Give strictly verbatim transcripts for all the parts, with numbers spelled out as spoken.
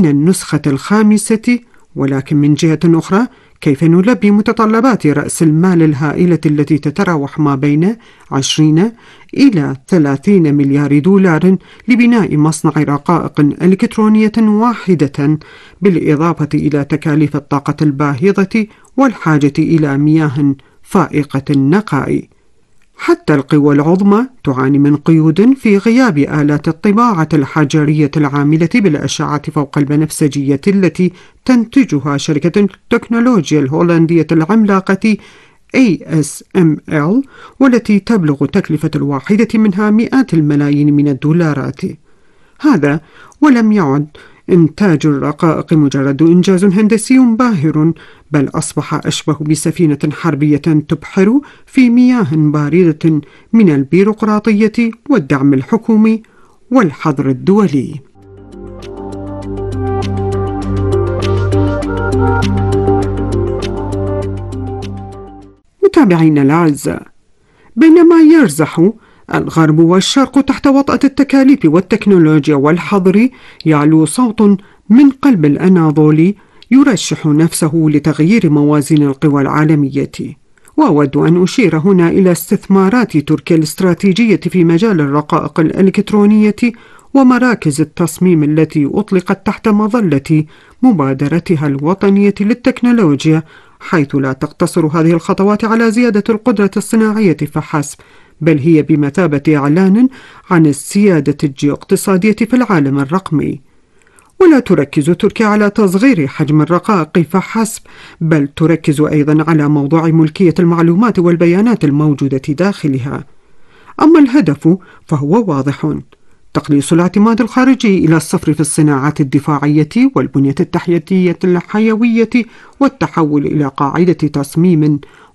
من النسخة الخامسة، ولكن من جهة أخرى كيف نلبي متطلبات رأس المال الهائلة التي تتراوح ما بين عشرين إلى ثلاثين مليار دولار لبناء مصنع رقائق إلكترونية واحدة، بالإضافة إلى تكاليف الطاقة الباهظة والحاجة إلى مياه فائقة النقاء. حتى القوى العظمى تعاني من قيود في غياب آلات الطباعة الحجرية العاملة بالأشعة فوق البنفسجية التي تنتجها شركة التكنولوجيا الهولندية العملاقة إيه إس إم إل، والتي تبلغ تكلفة الواحدة منها مئات الملايين من الدولارات. هذا ولم يعد إنتاج الرقائق مجرد إنجاز هندسي باهر، بل أصبح أشبه بسفينة حربية تبحر في مياه باردة من البيروقراطية والدعم الحكومي والحظر الدولي. متابعينا الأعزاء، بينما يرزح الغرب والشرق تحت وطأة التكاليف والتكنولوجيا والحظر، يعلو صوت من قلب الأناضول يرشح نفسه لتغيير موازين القوى العالمية. وأود أن أشير هنا إلى استثمارات تركيا الاستراتيجية في مجال الرقائق الإلكترونية ومراكز التصميم التي أطلقت تحت مظلة مبادرتها الوطنية للتكنولوجيا، حيث لا تقتصر هذه الخطوات على زيادة القدرة الصناعية فحسب، بل هي بمثابة إعلان عن السيادة الجيوقتصادية في العالم الرقمي. ولا تركز تركيا على تصغير حجم الرقائق فحسب، بل تركز أيضا على موضوع ملكية المعلومات والبيانات الموجودة داخلها. أما الهدف فهو واضح: تقليص الاعتماد الخارجي إلى الصفر في الصناعات الدفاعية والبنية التحتية الحيوية، والتحول إلى قاعدة تصميم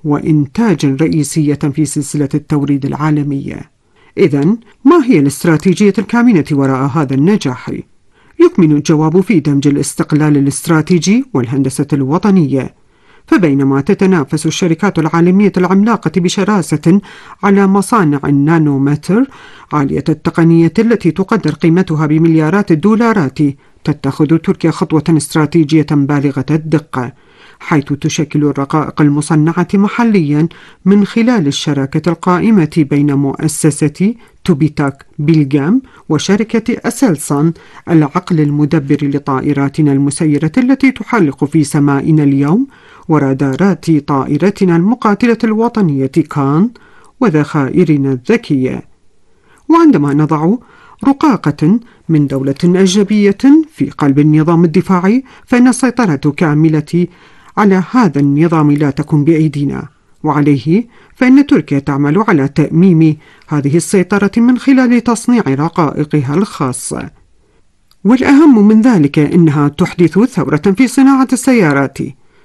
وإنتاج رئيسية في سلسلة التوريد العالمية. إذن ما هي الاستراتيجية الكامنة وراء هذا النجاح؟ يكمن الجواب في دمج الاستقلال الاستراتيجي والهندسة الوطنية. فبينما تتنافس الشركات العالمية العملاقة بشراسة على مصانع النانومتر عالية التقنية التي تقدر قيمتها بمليارات الدولارات، تتخذ تركيا خطوة استراتيجية بالغة الدقة، حيث تشكل الرقائق المصنعة محليا من خلال الشراكة القائمة بين مؤسسة توبيتاك بيلجام وشركة أسلسان، العقل المدبر لطائراتنا المسيرة التي تحلق في سمائنا اليوم، ورادارات طائرتنا المقاتلة الوطنية كان، وذخائرنا الذكية. وعندما نضع رقاقة من دولة أجنبية في قلب النظام الدفاعي، فإن السيطرة كاملة على هذا النظام لا تكون بأيدينا، وعليه فإن تركيا تعمل على تأميم هذه السيطرة من خلال تصنيع رقائقها الخاصة. والأهم من ذلك أنها تحدث ثورة في صناعة السيارات.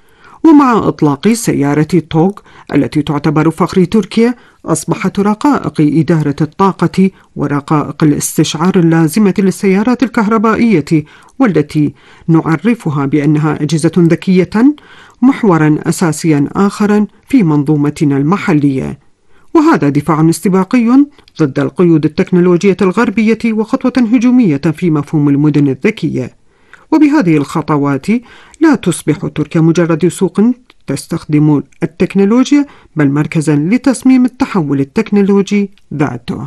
ومع إطلاق سيارة توغ التي تعتبر فخر تركيا، أصبحت رقائق إدارة الطاقة ورقائق الاستشعار اللازمة للسيارات الكهربائية، والتي نعرفها بأنها أجهزة ذكية، محورا أساسيا آخرا في منظومتنا المحلية. وهذا دفاع استباقي ضد القيود التكنولوجية الغربية، وخطوة هجومية في مفهوم المدن الذكية. وبهذه الخطوات لا تصبح تركيا مجرد سوق تستخدم التكنولوجيا، بل مركزا لتصميم التحول التكنولوجي ذاته.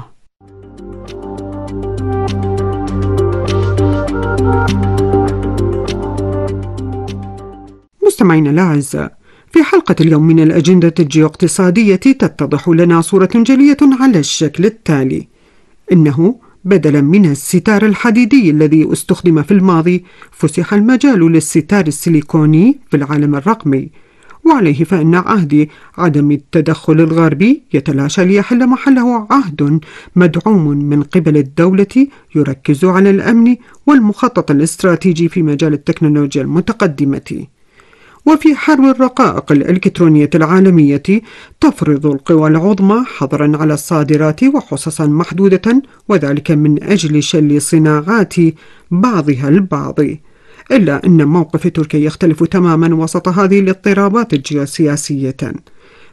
مستمعينا الأعزاء، في حلقة اليوم من الأجندة الجيوقتصادية تتضح لنا صورة جلية على الشكل التالي: إنه بدلا من الستار الحديدي الذي استخدم في الماضي، فسح المجال للستار السيليكوني في العالم الرقمي، وعليه فإن عهد عدم التدخل الغربي يتلاشى ليحل محله عهد مدعوم من قبل الدولة يركز على الأمن والمخطط الاستراتيجي في مجال التكنولوجيا المتقدمة. وفي حرب الرقائق الإلكترونية العالمية تفرض القوى العظمى حظرا على الصادرات وحصصا محدودة، وذلك من أجل شل صناعات بعضها البعض. إلا أن موقف تركيا يختلف تماما وسط هذه الاضطرابات الجيوسياسية،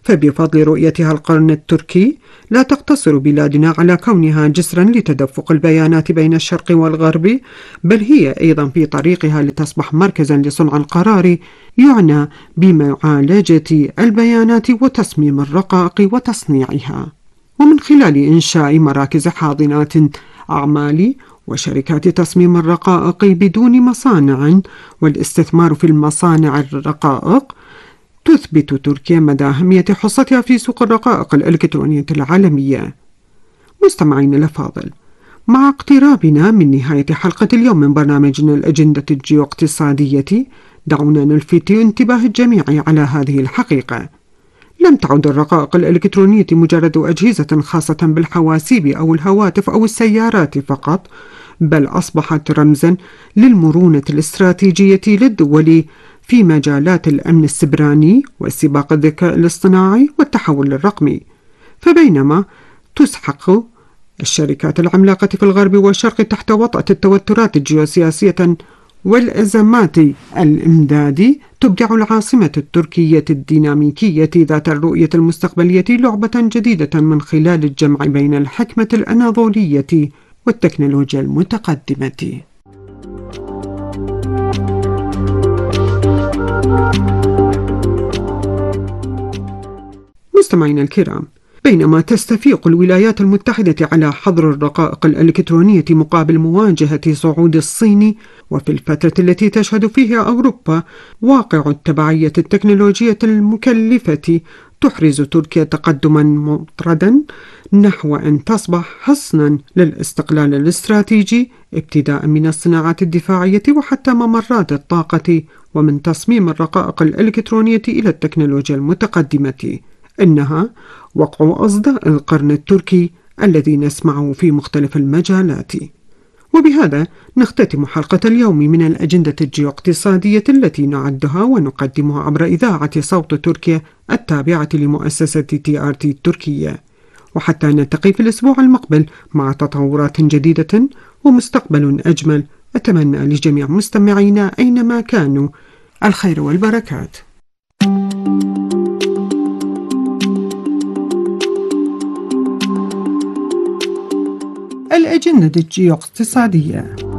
فبفضل رؤيتها القرن التركي لا تقتصر بلادنا على كونها جسرا لتدفق البيانات بين الشرق والغرب، بل هي أيضا في طريقها لتصبح مركزا لصنع القرار يعنى بمعالجة البيانات وتصميم الرقائق وتصنيعها، ومن خلال إنشاء مراكز حاضنات أعمال وشركات تصميم الرقائق بدون مصانع والاستثمار في المصانع الرقائق، تثبت تركيا مدى أهمية حصتها في سوق الرقائق الإلكترونية العالمية. مستمعين الأفاضل، مع اقترابنا من نهاية حلقة اليوم من برنامجنا الأجندة الجيوقتصادية، دعونا نلفت انتباه الجميع على هذه الحقيقة: لم تعد الرقائق الإلكترونية مجرد أجهزة خاصة بالحواسيب أو الهواتف أو السيارات فقط، بل أصبحت رمزا للمرونة الاستراتيجية للدول في مجالات الأمن السبراني وسباق الذكاء الاصطناعي والتحول الرقمي. فبينما تسحق الشركات العملاقة في الغرب والشرق تحت وطأة التوترات الجيوسياسية والأزمات الإمداد، تبدع العاصمة التركية الديناميكية ذات الرؤية المستقبلية لعبة جديدة من خلال الجمع بين الحكمة الأناضولية والتكنولوجيا المتقدمة. مستمعينا الكرام، بينما تستفيق الولايات المتحدة على حظر الرقائق الإلكترونية مقابل مواجهة صعود الصين، وفي الفترة التي تشهد فيها أوروبا واقع التبعية التكنولوجية المكلفة، تحرز تركيا تقدما مطردا نحو أن تصبح حصنا للاستقلال الاستراتيجي، ابتداء من الصناعات الدفاعية وحتى ممرات الطاقة، ومن تصميم الرقائق الإلكترونية إلى التكنولوجيا المتقدمة. إنها وقع أصداء القرن التركي الذي نسمعه في مختلف المجالات. وبهذا نختتم حلقة اليوم من الأجندة الجيوقتصادية التي نعدها ونقدمها عبر إذاعة صوت تركيا التابعة لمؤسسة تي آر تي التركية، وحتى نلتقي في الأسبوع المقبل مع تطورات جديدة ومستقبل أجمل، أتمنى لجميع مستمعينا أينما كانوا الخير والبركات. الأجندة الجيوقتصادية.